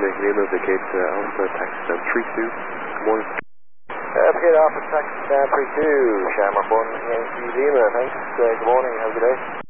Yankee Lima, vacate Alpha, taxi down 32. Good morning. Vacate Alpha, taxi down 32, Shamrock 1, Yankee Lima, thanks. Good morning, have a good day.